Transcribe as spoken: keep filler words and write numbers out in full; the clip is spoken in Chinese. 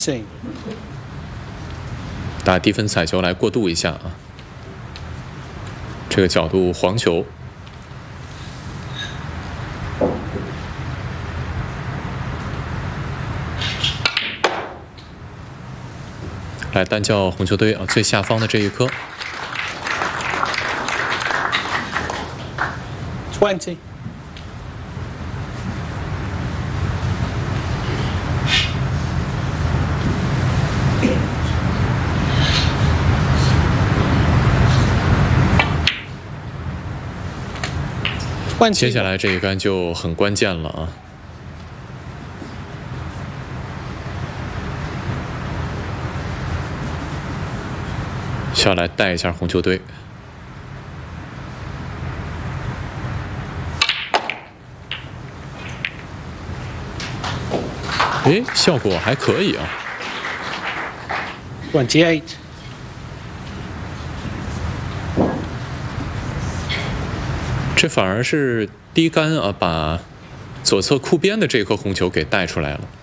打低分彩球来过渡一下啊，这个角度黄球。 来单叫红球堆啊，最下方的这一颗。 twenty。 接下来这一杆就很关键了啊。 下来带一下红球堆，哎，效果还可以啊。 twenty-eight。 这反而是低杆啊，把左侧库边的这颗红球给带出来了。